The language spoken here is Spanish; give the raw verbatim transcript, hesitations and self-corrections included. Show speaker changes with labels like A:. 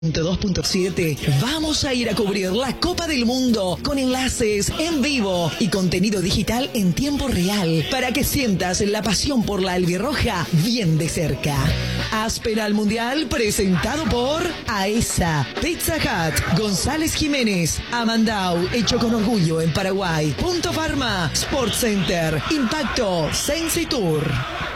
A: dos punto siete. Vamos a ir a cubrir la Copa del Mundo con enlaces en vivo y contenido digital en tiempo real para que sientas la pasión por la albirroja bien de cerca. Áspera al Mundial presentado por AESA, Pizza Hut, González Jiménez, Amandau, hecho con orgullo en Paraguay, Punto Pharma, Sports Center, Impacto, Sensi Tour.